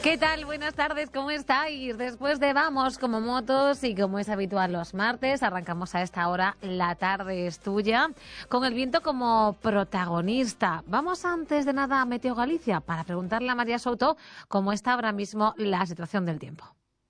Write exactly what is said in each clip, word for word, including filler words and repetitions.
¿Qué tal? Buenas tardes, ¿cómo estáis? Después de Vamos como motos y como es habitual los martes, arrancamos a esta hora La tarde es tuya, con el viento como protagonista. Vamos antes de nada a Meteo Galicia para preguntarle a María Souto cómo está ahora mismo la situación del tiempo.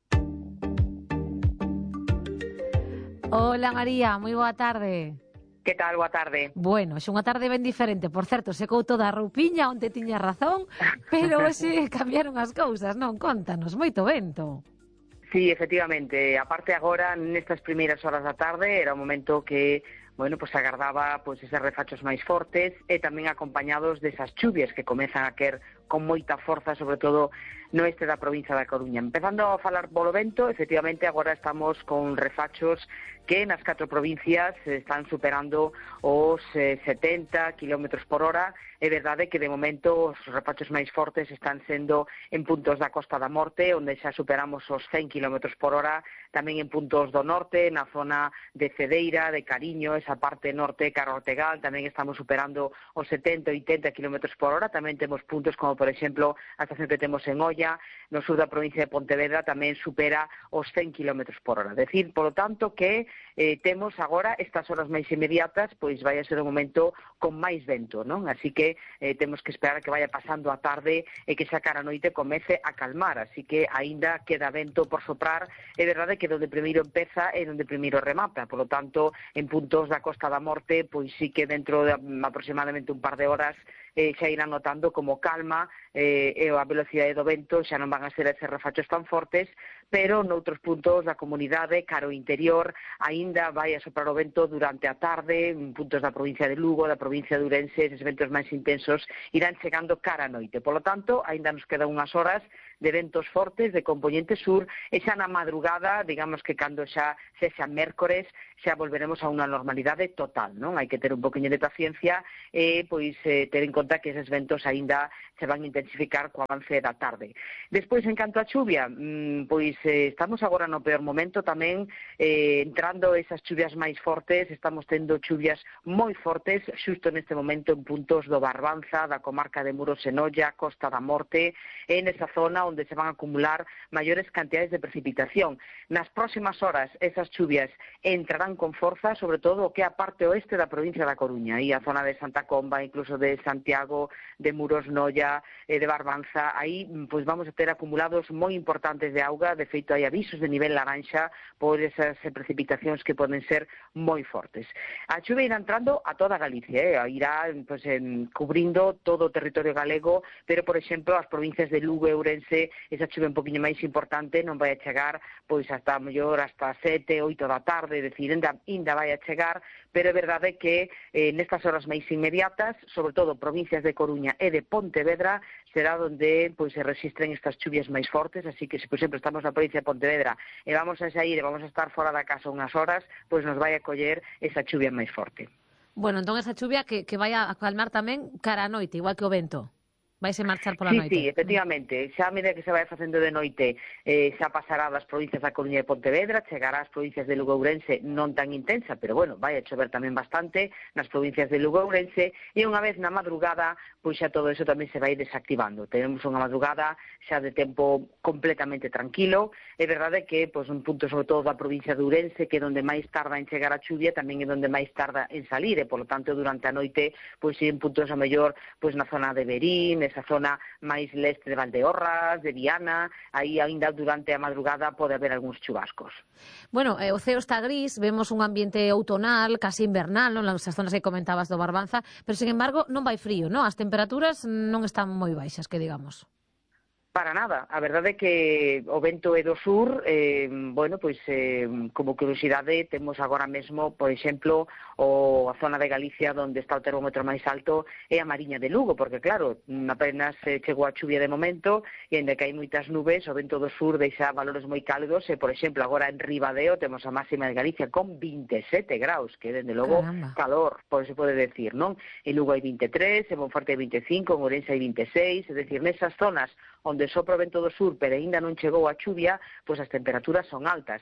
Hola María, moi boa tarde. Que tal? Boa tarde. Bueno, é unha tarde ben diferente. Por certo, secou toda a roupiña onde tiña razón, pero hoxe cambiaron as cousas, non? Contanos, moito vento. Sí, efectivamente. Aparte agora, nestas primeiras horas da tarde, era o momento que, bueno, pues agardaba pues eses refachos máis fortes e tamén acompañados desas chuvias que comezan a quer con moita forza, sobre todo no este da provincia da Coruña. Empezando a falar polo vento, efectivamente agora estamos con refachos que nas catro provincias están superando os eh, setenta kilómetros por hora. É verdade que de momento os refachos máis fortes están sendo en puntos da Costa da Morte, onde xa superamos os cen kilómetros por hora, tamén en puntos do norte, na zona de Cedeira, de Cariño, esa parte norte, cara Ortegal, tamén estamos superando os setenta, oitenta kilómetros por hora. Tamén temos puntos como, por exemplo, a estación que temos en Oia, no sur da provincia de Pontevedra, tamén supera os cen kilómetros por hora. Decir, polo tanto, que eh, temos agora estas horas máis inmediatas, pois vai a ser un momento con máis vento, non? Así que eh, temos que esperar a que vaya pasando a tarde e que xa cara a noite comece a calmar, así que aínda queda vento por soprar. É verdade que donde primeiro empeza é donde primeiro remata, polo tanto, en puntos da Costa da Morte, pois sí que dentro de aproximadamente un par de horas eh, xa irán notando como calma eh, e a velocidade do vento xa non van a ser eses refachos tan fortes, pero noutros puntos da comunidade, caro interior, aínda vai a soprar o vento durante a tarde, en puntos da provincia de Lugo, da provincia de Ourense, esses ventos máis intensos irán chegando cara a noite. Polo tanto, aínda nos quedan unhas horas de ventos fortes de componente sur e xa na madrugada, digamos que cando xa sexa mércores, xa volveremos a unha normalidade total, non? Hai que ter un poquinho de paciencia e pois eh, ter en conta que eses ventos aínda se van a intensificar co avance da tarde. Despois, en canto a chuvia, mmm, pois eh, estamos agora no peor momento tamén, eh, entrando esas chuvias máis fortes, estamos tendo chuvias moi fortes xusto neste momento en puntos do Barbanza, da comarca de Muros e Noia, Costa da Morte, e nesa zona onde se van a acumular maiores cantidades de precipitación. Nas próximas horas, esas chuvias entrarán con forza, sobre todo o que é a parte oeste da provincia da Coruña, e a zona de Santa Comba, incluso de Santiago, de Muros, Noia, eh, de Barbanza. Aí pois vamos a ter acumulados moi importantes de auga. De feito, hai avisos de nivel laranxa por esas precipitacións que poden ser moi fortes. A chuvia irá entrando a toda Galicia, eh? irá pois, en, cubrindo todo o territorio galego, pero, por exemplo, as provincias de Lugo e Ourense, esa chuvia un poquinho máis importante non vai a chegar pois hasta mellor hasta sete, oito da tarde, é dicir, ainda, ainda vai a chegar, pero é verdade que eh, nestas horas máis inmediatas, sobre todo provincias de Coruña e de Pontevedra, será onde pois, se resistren estas chuvias máis fortes, así que se, por exemplo, estamos na provincia de Pontevedra e vamos a sair e vamos a estar fora da casa unhas horas, pois nos vai a coller esa chuvia máis forte. Bueno, entón esa chuvia que, que vai a calmar tamén cara a noite, igual que o vento. Vaise marchar pola sí, noite. Sí, efectivamente. Xa a medida que se vai facendo de noite, eh, xa pasará das provincias da Coruña e Pontevedra, chegará ás provincias de Lugo e Ourense non tan intensa, pero bueno, vai a chover tamén bastante nas provincias de Lugo e Ourense, e unha vez na madrugada, pois xa todo eso tamén se vai desactivando. Tenemos unha madrugada xa de tempo completamente tranquilo. É verdade que pois, un punto sobre todo da provincia de Ourense, que é onde máis tarda en chegar a chuvia, tamén é onde máis tarda en salir, e polo tanto durante a noite, pois en puntos a mellor, pois na zona de Verín, esa zona máis leste de Valdeorras, de Viana, aí aínda durante a madrugada pode haber algúns chubascos. Bueno, eh, o ceo está gris, vemos un ambiente outonal, casi invernal, non? Nas zonas que comentabas do Barbanza, pero, sin embargo, non vai frío, non? As temperaturas non están moi baixas, que digamos. Para nada, a verdade é que o vento é do sur, eh, bueno, pois eh, como curiosidade temos agora mesmo, por exemplo, o, a zona de Galicia onde está o termómetro máis alto é a Mariña de Lugo, porque claro, apenas eh, chegou a chuvia de momento e ainda que hai moitas nubes, o vento do sur deixa valores moi cálidos e, por exemplo, agora en Ribadeo temos a máxima de Galicia con vinte e sete graus, que dende logo Caramba. Calor, por se pode decir, non? En Lugo hai vinte e tres, en Monforte hai vinte e cinco, en Ourense hai vinte e seis, é dicir, nesas zonas onde sopra o vento do sur, pero aínda non chegou a chuvia, pois as temperaturas son altas.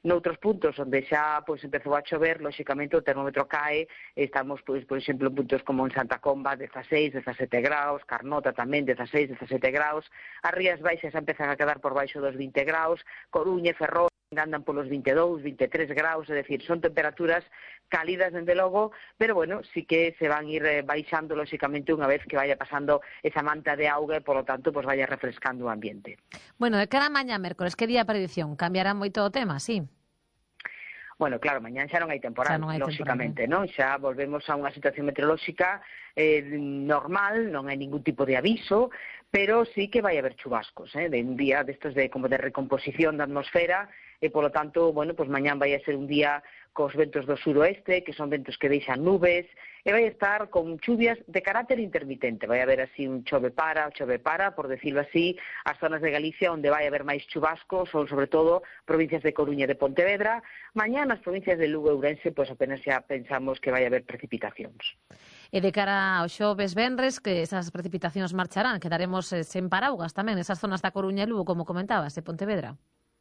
Noutros puntos onde xa pois empezou a chover, lóxicamente o termómetro cae, estamos, pois, por exemplo, en puntos como en Santa Comba, dezaseis, dezasete graus, Carnota tamén, dezaseis, dezasete graus, as Rías Baixas xa empezan a quedar por baixo dos vinte graus, Coruña e Ferrol andan polos vinte e dous, vinte e tres graus, é dicir, son temperaturas cálidas, dende logo, pero, bueno, sí que se van ir baixando, lóxicamente, unha vez que vaya pasando esa manta de auga e, polo tanto, pues vaya refrescando o ambiente. Bueno, de cara a mañá, mércoles, que día a predición? Cambiará moito o tema, sí? Bueno, claro, mañán xa non hai temporal, non hai lóxicamente, temporal, non? Xa volvemos a unha situación meteorolóxica eh, normal, non hai ningún tipo de aviso, pero sí que vai haber chubascos, eh, de un día destos de como de recomposición da atmosfera, e polo tanto, bueno, pues mañán vai a ser un día cos ventos do suroeste, que son ventos que deixan nubes, e vai estar con chuvias de carácter intermitente. Vai haber así un chove para, chove para, por decirlo así, as zonas de Galicia onde vai haber máis chubascos son sobre todo provincias de Coruña e de Pontevedra. Mañá nas provincias de Lugo e Ourense, pois apenas xa pensamos que vai haber precipitacións. E de cara ao xoves venres, que esas precipitacións marcharán, quedaremos eh, sen paraugas tamén nesas zonas da Coruña e Lugo, como comentabas, de Pontevedra.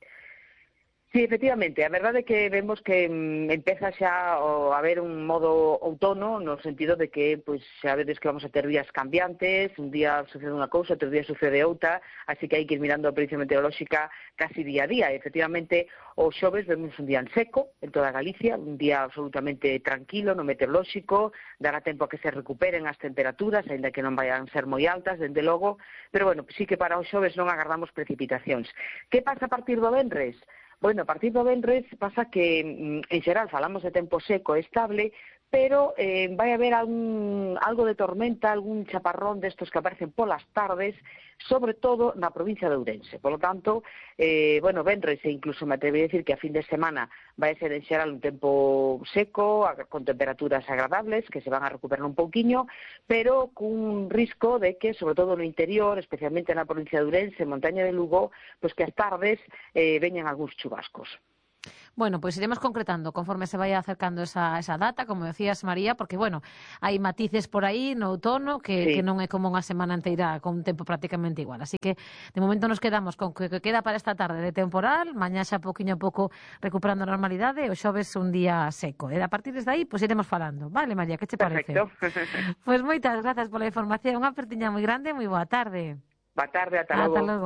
Sí, efectivamente, a verdade é que vemos que mm, empeza xa a haber un modo outono, no sentido de que pois xa vedes que vamos a ter días cambiantes, un día sucede unha cousa, outro día sucede outra, así que hai que ir mirando a predicción meteorolóxica casi día a día. Efectivamente, o xoves vemos un día en seco en toda Galicia, un día absolutamente tranquilo no meteorolóxico, dará tempo a que se recuperen as temperaturas, aínda que non vayan ser moi altas, dende logo, pero bueno, sí que para o xoves non agardamos precipitacións. Que pasa a partir do venres? Bueno, a partir do venres pasa que, en xeral, falamos de tempo seco e estable, pero eh, vai haber algún, algo de tormenta, algún chaparrón destos que aparecen polas tardes, sobre todo na provincia de Ourense. Por lo tanto, eh, bueno, venres e incluso me atrevo a decir que a fin de semana vai ser en xeral un tempo seco, con temperaturas agradables, que se van a recuperar un pouquiño, pero cun risco de que, sobre todo no interior, especialmente na provincia de Ourense, montaña de Lugo, pues que as tardes eh, veñan algúns chubascos. Bueno, pues iremos concretando conforme se vaya acercando esa, esa data, como decías, María, porque, bueno, hai matices por aí no outono que, sí. que non é como unha semana inteira con un tempo prácticamente igual. Así que, de momento, nos quedamos con que, que queda para esta tarde de temporal, mañá xa poquinho a pouco recuperando a normalidade, o xoves un día seco. E a partir desde aí, pues iremos falando. Vale, María, que che parece? Perfecto. Pues moitas grazas pola información, unha apertiña moi grande, moi boa tarde. Boa tarde, ata logo. Ata logo.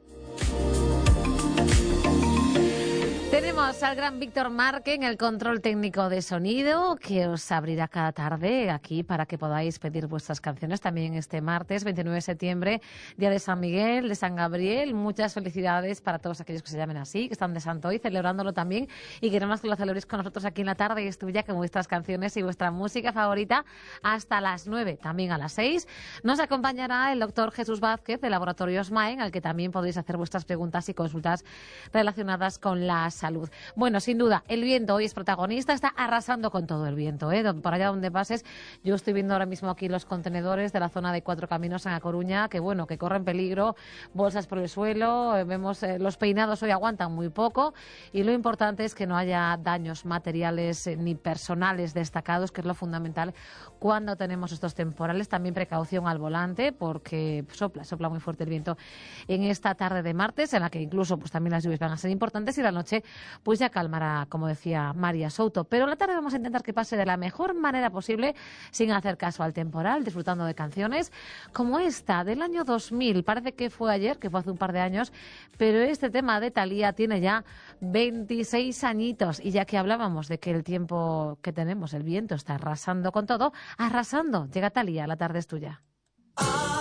Tenemos al gran Víctor Marque en el control técnico de sonido, que os abrirá cada tarde aquí para que podáis pedir vuestras canciones también este martes, veintinueve de septiembre, día de San Miguel, de San Gabriel. Muchas felicidades para todos aquellos que se llamen así, que están de santo hoy, celebrándolo también, y queremos que lo celebréis con nosotros aquí en la tarde, y es tuya, con vuestras canciones y vuestra música favorita, hasta las nueve, también a las seis. Nos acompañará el doctor Jesús Vázquez, de Laboratorio Smaen, al que también podéis hacer vuestras preguntas y consultas relacionadas con las salud. Bueno, sin duda, el viento hoy es protagonista, está arrasando con todo el viento, ¿eh? Por allá donde pases, yo estoy viendo ahora mismo aquí los contenedores de la zona de Cuatro Caminos en A Coruña, que bueno, que corren peligro, bolsas por el suelo, eh, vemos eh, los peinados hoy aguantan muy poco, y lo importante es que no haya daños materiales eh, ni personales destacados, que es lo fundamental cuando tenemos estos temporales. También precaución al volante, porque sopla, sopla muy fuerte el viento en esta tarde de martes, en la que incluso pues también las lluvias van a ser importantes, y la noche pues ya calmará, como decía María Souto. Pero la tarde vamos a intentar que pase de la mejor manera posible, sin hacer caso al temporal, disfrutando de canciones como esta, del año dos mil. Parece que fue ayer, que fue hace un par de años, pero este tema de Thalía tiene ya veintiséis añitos. Y ya que hablábamos de que el tiempo que tenemos, el viento, está arrasando con todo, arrasando. Llega Thalía, la tarde es tuya.